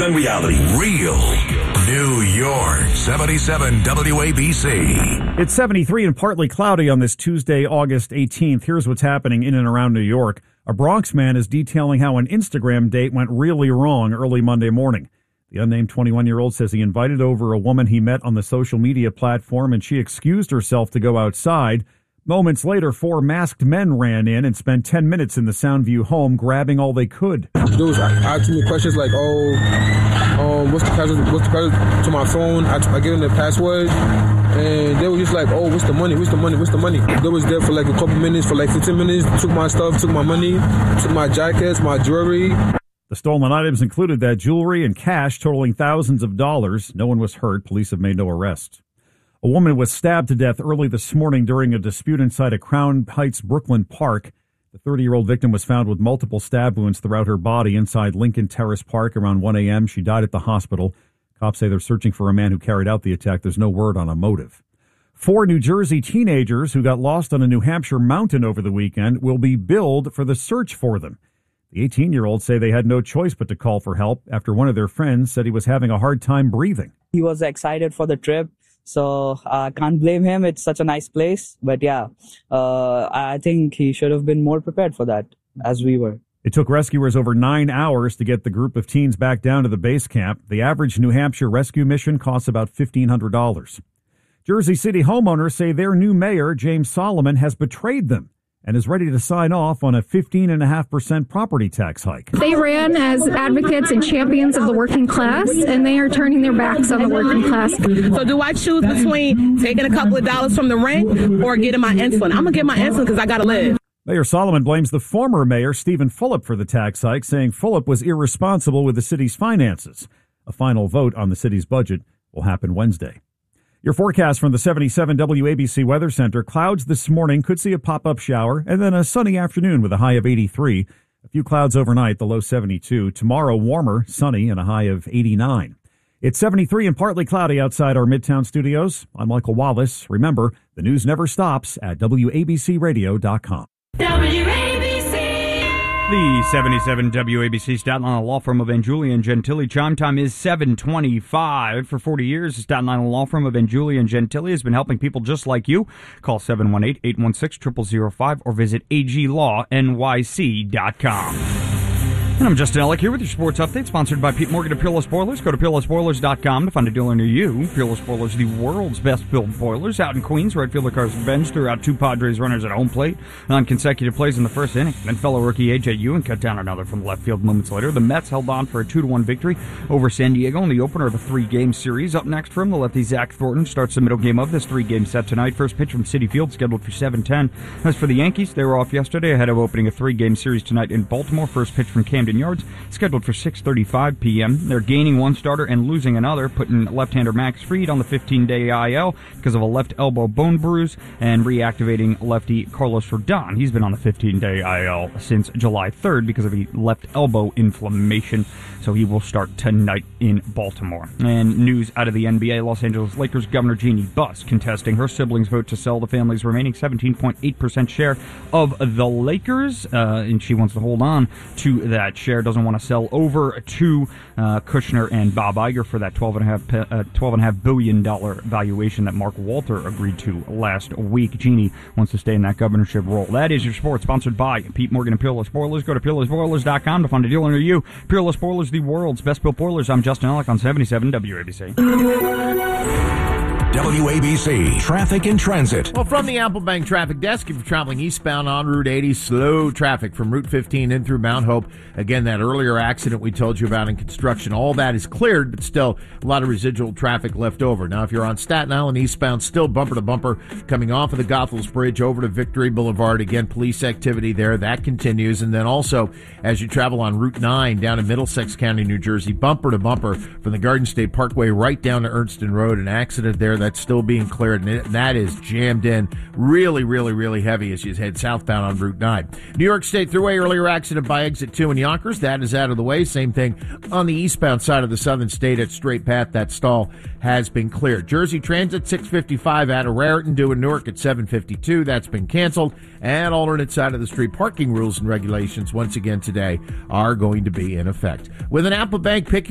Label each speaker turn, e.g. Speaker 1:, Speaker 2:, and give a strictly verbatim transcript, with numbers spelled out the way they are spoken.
Speaker 1: Then reality. Real New York. seventy-seven W A B C.
Speaker 2: It's seventy-three and partly cloudy on this Tuesday, August eighteenth. Here's what's happening in and around New York. A Bronx man is detailing how an Instagram date went really wrong early Monday morning. The unnamed twenty-one-year-old says he invited over a woman he met on the social media platform, and she excused herself to go outside. Moments later, four masked men ran in and spent ten minutes in the Soundview home, grabbing all they could.
Speaker 3: Dudes asking me questions like, oh, um, what's the password, what's the password to my phone? I, I give them the password, and they were just like, oh, what's the money, what's the money, what's the money? They was there for like a couple minutes, for like fifteen minutes, took my stuff, took my money, took my jackets, my jewelry.
Speaker 2: The stolen items included that jewelry and cash totaling thousands of dollars. No one was hurt. Police have made no arrests. A woman was stabbed to death early this morning during a dispute inside a Crown Heights Brooklyn park. The thirty-year-old victim was found with multiple stab wounds throughout her body inside Lincoln Terrace Park around one a.m. She died at the hospital. Cops say they're searching for a man who carried out the attack. There's no word on a motive. Four New Jersey teenagers who got lost on a New Hampshire mountain over the weekend will be billed for the search for them. The eighteen-year-olds say they had no choice but to call for help after one of their friends said he was having a hard time breathing.
Speaker 4: He was excited for the trip. So I uh, can't blame him. It's such a nice place. But yeah, uh, I think he should have been more prepared for that, as we were.
Speaker 2: It took rescuers over nine hours to get the group of teens back down to the base camp. The average New Hampshire rescue mission costs about fifteen hundred dollars. Jersey City homeowners say their new mayor, James Solomon, has betrayed them and is ready to sign off on a fifteen point five percent property tax hike.
Speaker 5: They ran as advocates and champions of the working class, and they are turning their backs on the working class.
Speaker 6: So do I choose between taking a couple of dollars from the rent or getting my insulin? I'm going to get my insulin because I got to live.
Speaker 2: Mayor Solomon blames the former mayor, Stephen Fulop, for the tax hike, saying Fulop was irresponsible with the city's finances. A final vote on the city's budget will happen Wednesday. Your forecast from the seventy-seven W A B C Weather Center. Clouds this morning, could see a pop-up shower, and then a sunny afternoon with a high of eighty-three. A few clouds overnight, the low seventy-two. Tomorrow, warmer, sunny, and a high of eighty-nine. It's seventy-three and partly cloudy outside our Midtown studios. I'm Michael Wallace. Remember, the news never stops at W A B C radio dot com.
Speaker 7: W A B C.
Speaker 8: The seventy-seven W A B C Staten Island law firm of Angiulia and Gentili. Chime time is seven twenty-five. For forty years, the Staten Island law firm of Angiulia and Gentili has been helping people just like you. Call seven one eight, eight one six, zero zero zero five or visit a g law n y c dot com. And I'm Justin Ellick here with your sports update, sponsored by Pete Morgan of Peerless Boilers. Go to peerless boilers dot com to find a dealer near you. Peerless Boilers, the world's best-built boilers. Out in Queens, right fielder Carson Benz threw out two Padres runners at home plate on consecutive plays in the first inning. Then fellow rookie A J Ewan cut down another from left field moments later. The Mets held on for a two to one victory over San Diego in the opener of a three-game series. Up next from the lefty, Zach Thornton starts the middle game of this three-game set tonight. First pitch from Citi Field scheduled for seven ten. As for the Yankees, they were off yesterday ahead of opening a three-game series tonight in Baltimore. First pitch from Camden Yards scheduled for six thirty-five p.m. They're gaining one starter and losing another, putting left-hander Max Fried on the fifteen-day I L because of a left elbow bone bruise, and reactivating lefty Carlos Rodon. He's been on the fifteen-day I L since July third because of a left elbow inflammation, so he will start tonight in Baltimore. And news out of the N B A, Los Angeles Lakers Governor Jeannie Buss contesting her siblings' vote to sell the family's remaining seventeen point eight percent share of the Lakers, uh, and she wants to hold on to that share, doesn't want to sell over to uh, Kushner and Bob Iger for that twelve point five billion dollars valuation that Mark Walter agreed to last week. Jeannie wants to stay in that governorship role. That is your sports, sponsored by Pete Morgan and Peerless Boilers. Go to peerless boilers dot com to find a dealer near you. Peerless Boilers, the world's best-built boilers. I'm Justin Ellick on seventy-seven W A B C.
Speaker 1: W A B C Traffic and Transit.
Speaker 9: Well, from the Applebank Traffic Desk, if you're traveling eastbound on Route eighty, slow traffic from Route fifteen in through Mount Hope. Again, that earlier accident we told you about in construction, all that is cleared, but still a lot of residual traffic left over. Now, if you're on Staten Island eastbound, still bumper to bumper coming off of the Goethals Bridge over to Victory Boulevard. Again, police activity there. That continues. And then also, as you travel on Route nine down in Middlesex County, New Jersey, bumper to bumper from the Garden State Parkway right down to Ernston Road. An accident there that's still being cleared, and that is jammed in really, really, really heavy as you head southbound on Route nine. New York State Thruway, earlier accident by exit two in Yonkers. That is out of the way. Same thing on the eastbound side of the Southern State at Straight Path. That stall has been cleared. Jersey Transit six fifty-five out of Raritan due in Newark at seven fifty-two. That's been canceled. And alternate side of the street parking rules and regulations once again today are going to be in effect. With an Applebank, pick